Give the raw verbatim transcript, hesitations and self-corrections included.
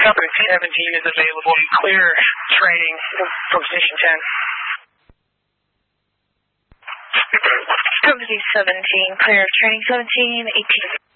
Company seventeen is available. Clear training from Station ten. Company seventeen, clear training seventeen, eighteen.